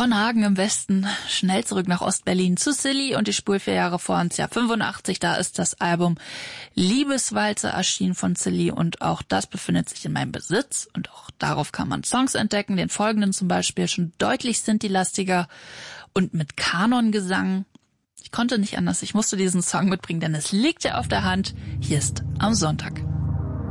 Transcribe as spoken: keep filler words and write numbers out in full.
Von Hagen im Westen schnell zurück nach Ostberlin zu Silly und die Spur vier Jahre vor uns. Ja, fünfundachtzig, da ist das Album Liebeswalze erschienen von Silly und auch das befindet sich in meinem Besitz und auch darauf kann man Songs entdecken, den folgenden zum Beispiel schon deutlich Sinti-lastiger und mit Kanongesang. Ich konnte nicht anders, ich musste diesen Song mitbringen, denn es liegt ja auf der Hand. Hier ist Am Sonntag.